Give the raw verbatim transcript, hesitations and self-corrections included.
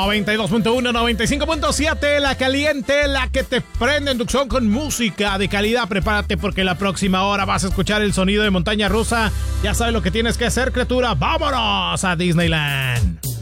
noventa y dos punto uno, noventa y cinco punto siete, la caliente, la que te prende en Tucson con música de calidad. Prepárate porque la próxima hora vas a escuchar el sonido de montaña rusa. Ya sabes lo que tienes que hacer, criatura. ¡Vámonos a Disneyland!